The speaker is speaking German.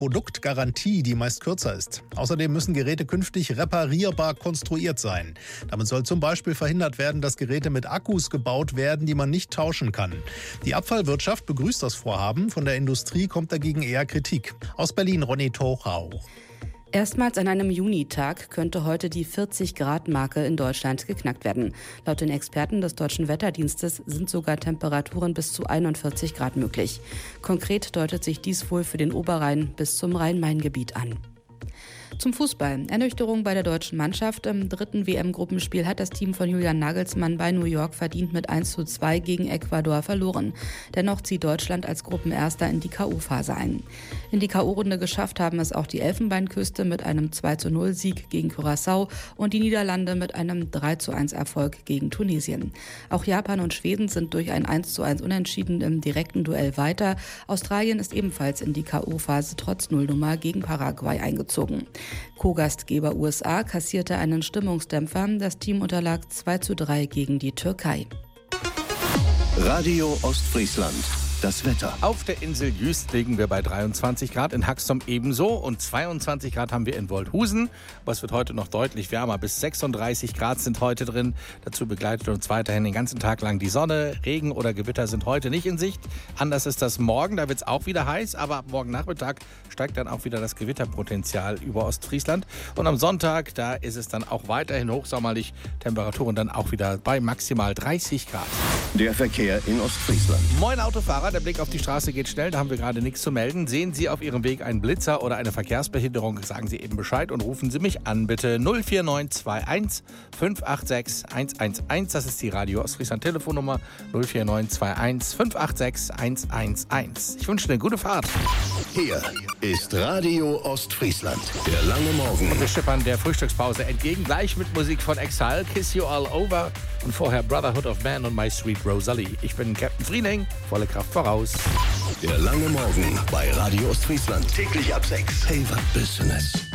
Produktgarantie, die meist kürzer ist. Außerdem müssen Geräte künftig reparierbar konstruiert sein. Damit soll zum Beispiel verhindert werden, dass Geräte mit Akkus gebaut werden, die man nicht tauschen kann. Die Abfallwirtschaft begrüßt das Vorhaben, von der Industrie kommt dagegen eher Kritik. Aus Berlin Ronny Tochau. Erstmals an einem Junitag könnte heute die 40-Grad-Marke in Deutschland geknackt werden. Laut den Experten des Deutschen Wetterdienstes sind sogar Temperaturen bis zu 41 Grad möglich. Konkret deutet sich dies wohl für den Oberrhein bis zum Rhein-Main-Gebiet an. Zum Fußball. Ernüchterung bei der deutschen Mannschaft. Im dritten WM-Gruppenspiel hat das Team von Julian Nagelsmann bei New York verdient mit 1:2 gegen Ecuador verloren. Dennoch zieht Deutschland als Gruppenerster in die K.O.-Phase ein. In die K.O.-Runde geschafft haben es auch die Elfenbeinküste mit einem 2:0-Sieg gegen Curaçao und die Niederlande mit einem 3:1-Erfolg gegen Tunesien. Auch Japan und Schweden sind durch ein 1:1 Unentschieden im direkten Duell weiter. Australien ist ebenfalls in die K.O.-Phase trotz Nullnummer gegen Paraguay eingezogen. Co-Gastgeber USA kassierte einen Stimmungsdämpfer. Das Team unterlag 2:3 gegen die Türkei. Radio Ostfriesland. Das Wetter. Auf der Insel Jüst liegen wir bei 23 Grad, in Haxtom ebenso und 22 Grad haben wir in Wolthusen. Aber es wird heute noch deutlich wärmer, bis 36 Grad sind heute drin. Dazu begleitet uns weiterhin den ganzen Tag lang die Sonne. Regen oder Gewitter sind heute nicht in Sicht. Anders ist das morgen, da wird es auch wieder heiß, aber ab morgen Nachmittag steigt dann auch wieder das Gewitterpotenzial über Ostfriesland. Und am Sonntag, da ist es dann auch weiterhin hochsommerlich, Temperaturen dann auch wieder bei maximal 30 Grad. Der Verkehr in Ostfriesland. Moin Autofahrer, der Blick auf die Straße geht schnell, da haben wir gerade nichts zu melden. Sehen Sie auf Ihrem Weg einen Blitzer oder eine Verkehrsbehinderung, sagen Sie eben Bescheid und rufen Sie mich an, bitte 04921 586 111. Das ist die Radio Ostfriesland Telefonnummer 04921 586 111. Ich wünsche eine gute Fahrt. Hier ist Radio Ostfriesland. Der lange Morgen. Und wir schippern der Frühstückspause entgegen, gleich mit Musik von Exile, Kiss You All Over und vorher Brotherhood of Man und My Sweet Rosalie. Ich bin Captain Friening, volle Kraft voraus. Der lange Morgen bei Radio Ostfriesland. Täglich ab 6. Hey, was Business.